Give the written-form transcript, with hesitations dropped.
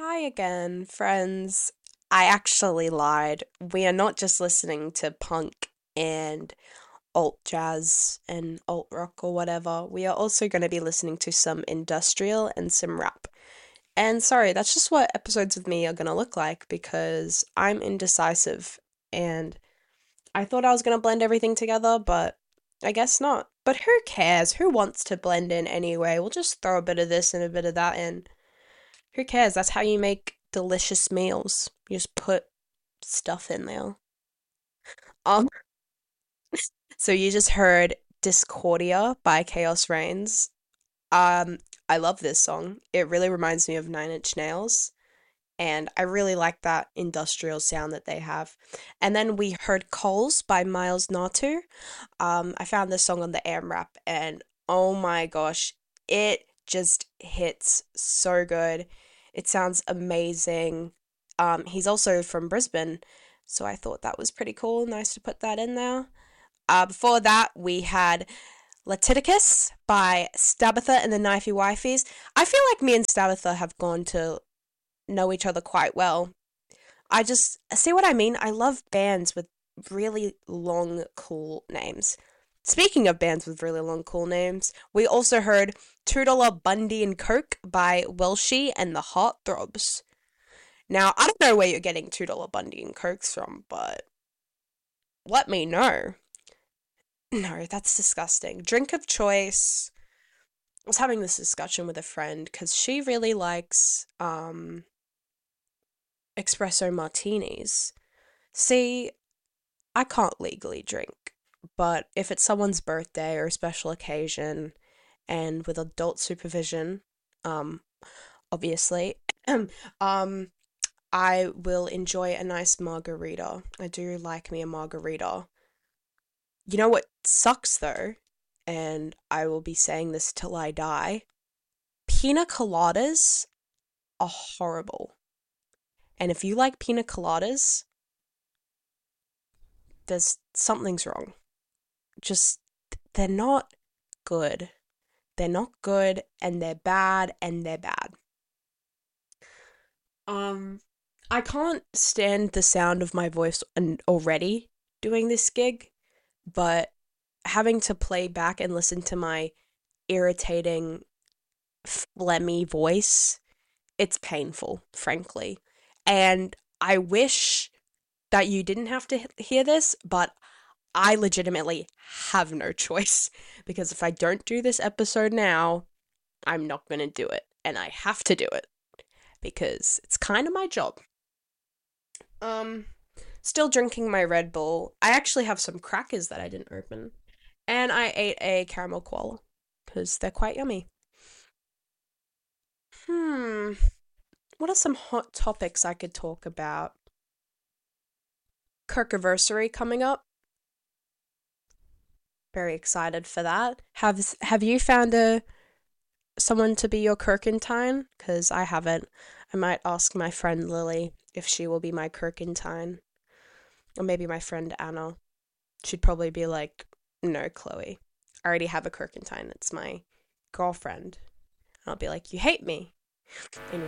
Hi again, friends. I actually lied. We are not just listening to punk and alt jazz and alt rock or whatever. We are also going to be listening to some industrial and some rap. And sorry, that's just what episodes of me are going to look like because I'm indecisive and I thought I was going to blend everything together, but I guess not. But who cares? Who wants to blend in anyway? We'll just throw a bit of this and a bit of that in. Who cares? That's how you make delicious meals. You just put stuff in there. Um, so you just heard Discordia by Chaos Reigns. Um, I love this song. It really reminds me of Nine Inch Nails, and I really like that industrial sound that they have. And then we heard Coals by Miles Natu. I found this song on the AMRAP, and oh my gosh, it just hits so good. It sounds amazing. He's also from Brisbane, so I thought that was pretty cool. Nice to put that in there. Before that, we had Latiticus by Stabitha and the Knifey Wifeys. I feel like me and Stabitha have gone to know each other quite well. I just see what I mean. I love bands with really long, cool names. Speaking of bands with really long, cool names, we also heard $2 Bundy and Coke by Welshie and the Heartthrobs. Now, I don't know where you're getting $2 Bundy and Cokes from, but let me know. No, that's disgusting. Drink of choice. I was having this discussion with a friend because she really likes espresso martinis. See, I can't legally drink, but if it's someone's birthday or a special occasion and with adult supervision, um, obviously, um, I will enjoy a nice margarita. I do like me a margarita. You know what sucks though, and I will be saying this till I die. Pina coladas are horrible. And if you like pina coladas, there's something's wrong. Just they're not good. They're not good and they're bad and they're bad. Um I can't stand the sound of my voice already doing this gig, but having to play back and listen to my irritating phlegmy voice, it's painful, frankly. And I wish that you didn't have to hear this, but I legitimately have no choice because if I don't do this episode now, I'm not going to do it. And I have to do it because it's kind of my job. Um, Still drinking my Red Bull. I actually have some crackers that I didn't open. And I ate a caramel koala because they're quite yummy. Hmm, what are some hot topics I could talk about? Kirkiversary coming up. Very excited for that. Have you found a someone to be your Kirkentine? Because I haven't. I might ask my friend Lily if she will be my Kirkentine. Or maybe my friend Anna. She'd probably be like, no, Chloe. I already have a Kirkentine. It's my girlfriend. And I'll be like, you hate me. And